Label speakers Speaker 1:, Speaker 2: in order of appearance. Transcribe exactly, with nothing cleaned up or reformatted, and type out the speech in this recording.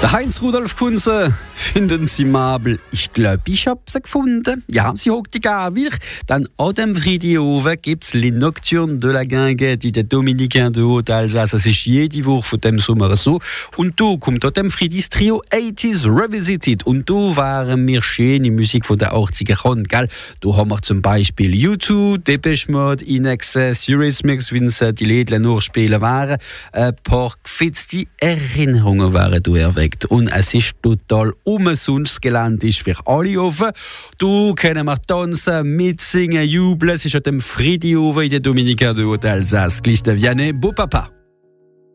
Speaker 1: Der Heinz-Rudolf Kunze, finden Sie Mabel? Ich glaube, ich habe sie gefunden. Ja, sie hockt die gar wieder. Dann an dem Freitagabend gibt es Les Nocturnes de la Guinguette in den Dominicains de Haute-Alsace. Das ist jede Woche von dem Sommer so. Und da kommt an dem Freitag das Trio achtziger Revisited. Und da waren wir schöne Musik von den achtziger Jahren, gell? Da haben wir zum Beispiel U zwei, Depeche Mode, In Excess, Eurythmics, wenn sie die Lieder nachspielen waren. Ein paar gefetzte Erinnerungen waren da erweckt. Und es ist total umsonst, das Gelände ist für alle offen. Du können wir tanzen, mitsingen, jubeln. Es ist an dem Freitagabend in der Dominicains de Haute-Alsace. Gleich der Vianney, beau papa.